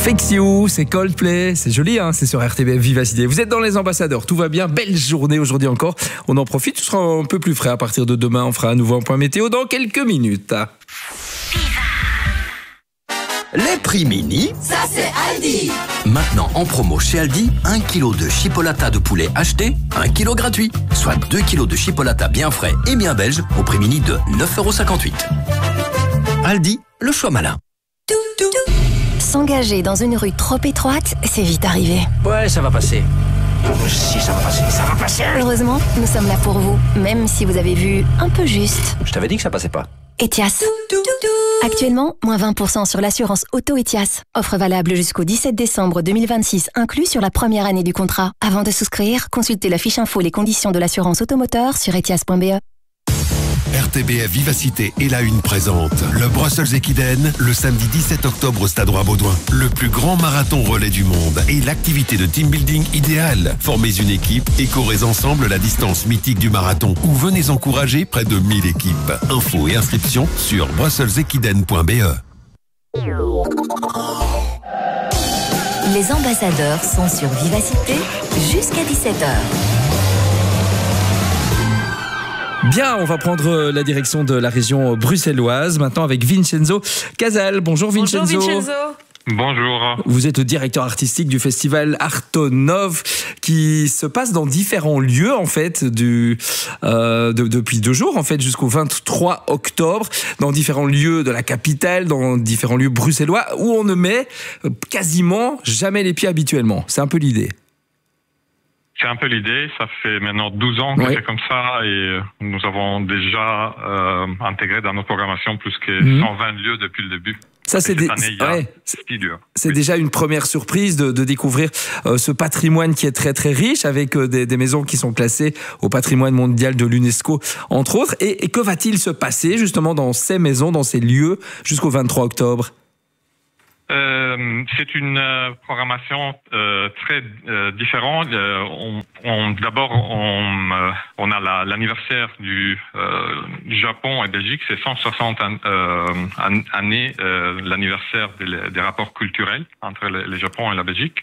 Fix You, c'est Coldplay, c'est joli, hein, c'est sur RTBF Vivacité. Vous êtes dans les ambassadeurs, tout va bien, belle journée aujourd'hui encore. On en profite, ce sera un peu plus frais à partir de demain. On fera à nouveau un point météo dans quelques minutes. Les prix mini, ça c'est Aldi. Maintenant en promo chez Aldi, 1 kg de chipolata de poulet acheté, 1 kg gratuit. Soit 2 kg de chipolata bien frais et bien belge au prix mini de 9,58 €. Aldi, le choix malin. S'engager dans une rue trop étroite, c'est vite arrivé. Ouais, ça va passer. Si, ça va passer, ça va passer. Heureusement, nous sommes là pour vous, même si vous avez vu un peu juste. Je t'avais dit que ça passait pas. Etias. Actuellement, moins 20% sur l'assurance auto Etias. Offre valable jusqu'au 17 décembre 2026, inclus sur la première année du contrat. Avant de souscrire, consultez la fiche info les conditions de l'assurance automoteur sur etias.be. RTBF Vivacité et la Une présente le Brussels Equiden le samedi 17 octobre au Stade Roi-Baudouin. Le plus grand marathon relais du monde et l'activité de team building idéale. Formez une équipe et courez ensemble la distance mythique du marathon ou venez encourager près de 1000 équipes. Infos et inscriptions sur brusselsequiden.be. Les ambassadeurs sont sur Vivacité jusqu'à 17h. Bien, on va prendre la direction de la région bruxelloise maintenant avec Vincenzo Casal. Bonjour Vincenzo. Bonjour Vincenzo. Bonjour. Vous êtes le directeur artistique du festival Artonov qui se passe dans différents lieux en fait depuis 2 jours en fait jusqu'au 23 octobre dans différents lieux de la capitale, dans différents lieux bruxellois où on ne met quasiment jamais les pieds habituellement. C'est un peu l'idée. C'est un peu l'idée. Ça fait maintenant 12 ans que c'est comme ça et nous avons déjà intégré dans nos programmations plus que 120 lieux depuis le début. Ça, c'est déjà une première surprise de découvrir ce patrimoine qui est très très riche avec des maisons qui sont classées au patrimoine mondial de l'UNESCO entre autres. Et que va-t-il se passer justement dans ces maisons, dans ces lieux jusqu'au 23 octobre? C'est une programmation très différente. D'abord, on a l'anniversaire du Japon et Belgique. C'est 160 années l'anniversaire des rapports culturels entre le Japon et la Belgique.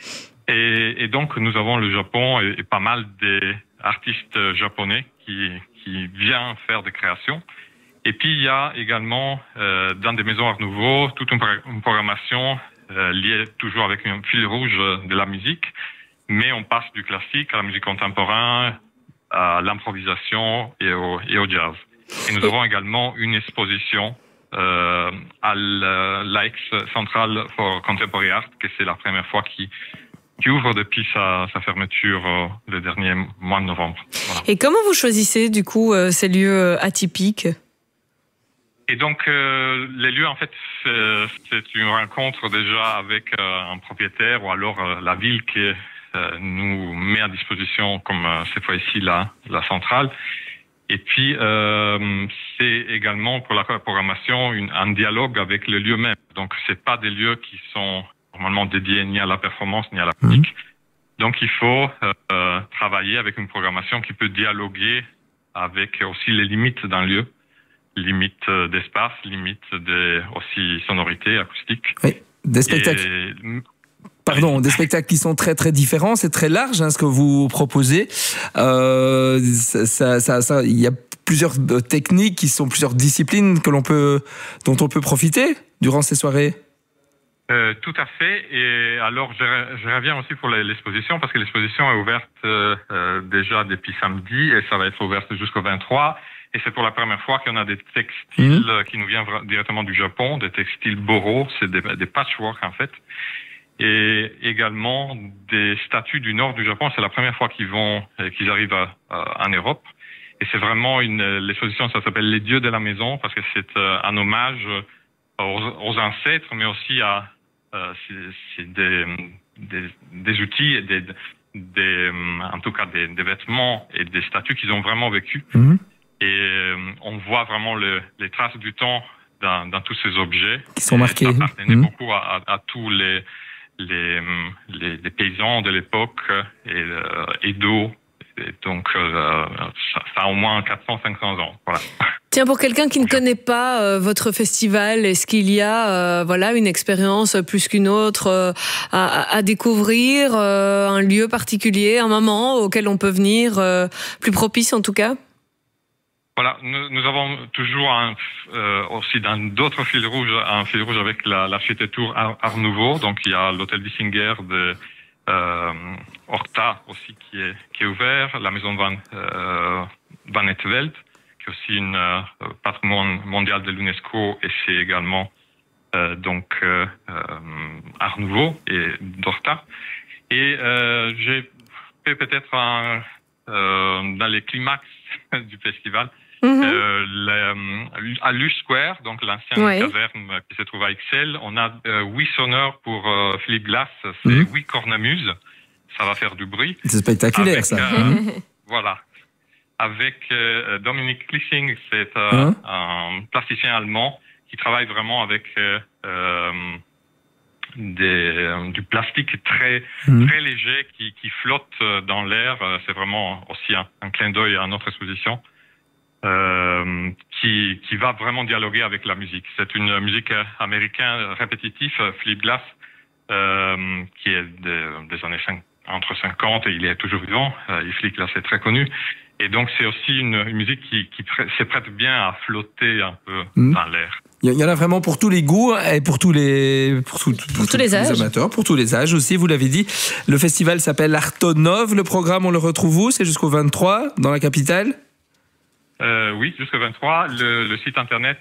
Et donc, nous avons le Japon et pas mal d'artistes japonais qui viennent faire des créations. Et puis, il y a également, dans des maisons Art Nouveau, toute une programmation liée toujours avec un fil rouge de la musique. Mais on passe du classique à la musique contemporaine, à l'improvisation et au jazz. Et nous avons également une exposition à l'AX Central for Contemporary Art, que c'est la première fois qui ouvre depuis sa fermeture le dernier mois de novembre. Voilà. Et comment vous choisissez du coup ces lieux atypiques ? Et donc, les lieux, en fait, c'est une rencontre déjà avec un propriétaire ou alors la ville qui nous met à disposition, comme cette fois-ci la centrale. Et puis, c'est également pour la programmation un dialogue avec le lieu même. Donc, c'est pas des lieux qui sont normalement dédiés ni à la performance ni à la musique. Donc, il faut travailler avec une programmation qui peut dialoguer avec aussi les limites d'un lieu. Limite d'espace, limite aussi sonorité, acoustique. Oui, des spectacles. Des spectacles qui sont très très différents. C'est très large ce que vous proposez. Il y a plusieurs techniques plusieurs disciplines dont on peut profiter durant ces soirées. Tout à fait. Et alors, je reviens aussi pour l'exposition parce que l'exposition est ouverte déjà depuis samedi et ça va être ouverte jusqu'au 23. Et c'est pour la première fois qu'on a des textiles qui nous viennent directement du Japon, des textiles boro, c'est des patchwork en fait. Et également des statues du nord du Japon, c'est la première fois qu'ils arrivent en Europe. Et c'est vraiment l'exposition, ça s'appelle Les Dieux de la Maison, parce que c'est un hommage aux ancêtres, mais aussi c'est des outils, en tout cas des vêtements et des statues qu'ils ont vraiment vécu. Et on voit vraiment les traces du temps dans tous ces objets qui sont marqués. Ça appartenait beaucoup à tous les paysans de l'époque, et Edo, Et donc, ça a au moins 400-500 ans. Voilà. Tiens, pour quelqu'un qui ne connaît pas votre festival, est-ce qu'il y a une expérience plus qu'une autre à découvrir, un lieu particulier, un moment auquel on peut venir, plus propice en tout cas? Voilà, nous avons toujours aussi dans d'autres fils rouges, un fil rouge avec l'architecture Art Nouveau. Donc il y a l'hôtel Wissinger de Horta aussi qui est ouvert, la maison Van Etveld, qui est aussi une patrimoine mondial de l'UNESCO, et c'est également Art Nouveau et d'Horta. Et j'ai fait peut-être dans les climax du festival, à Luce Square, donc l'ancienne caserne qui se trouve à Ixelles, on a 8 sonneurs pour Philippe Glass, c'est 8 cornemuses, ça va faire du bruit. C'est spectaculaire ça. Voilà. Avec Dominique Klissing, c'est un plasticien allemand qui travaille vraiment avec du plastique très léger qui flotte dans l'air. C'est vraiment aussi un clin d'œil à notre exposition. Qui va vraiment dialoguer avec la musique. C'est une musique américaine répétitive, Philip Glass, qui est des années entre 50 et il est toujours vivant. Philip Glass est très connu. Et donc c'est aussi une musique qui se prête bien à flotter un peu dans l'air. Il y en a vraiment pour tous les goûts et pour tous les amateurs, pour tous les âges aussi, vous l'avez dit. Le festival s'appelle Artonov. Le programme, on le retrouve où? C'est jusqu'au 23 dans la capitale? Oui, jusqu'au 23. Le site internet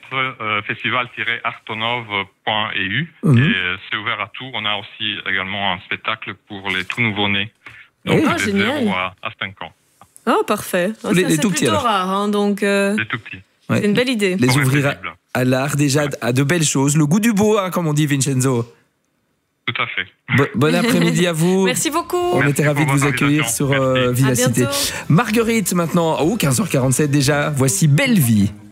festival-artonov.eu et c'est ouvert à tout. On a aussi également un spectacle pour les tout nouveaux-nés, donc de 0 à 5 ans. Oh, parfait. Les tout petits, plutôt rare, donc les tout petits. C'est une belle idée. Les ouvrir à l'art, déjà à de belles choses. Le goût du beau, comme on dit, Vincenzo. Tout à fait. Bon après-midi à vous. Merci beaucoup. On était ravis de vous accueillir sur Vivacité. Marguerite maintenant. 15h47 déjà. Voici Belle Vie.